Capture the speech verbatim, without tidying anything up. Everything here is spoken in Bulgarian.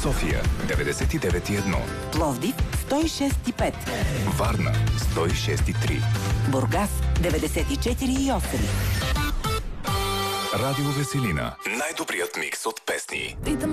София деветдесет и девет и едно, Пловдив сто и шест и пет, Варна сто и шест и три, Бургас деветдесет и четири и осем. Радио Веселина. Най-добрият микс от песни.